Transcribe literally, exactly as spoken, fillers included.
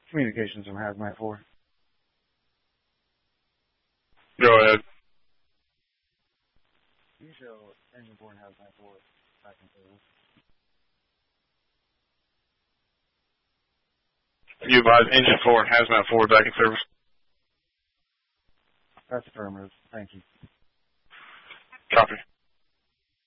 Communications from Hazmat four. Go ahead. You show engine four and Hazmat four back in service. You advise engine four and Hazmat four back in service. That's affirmative. Thank you. Copy.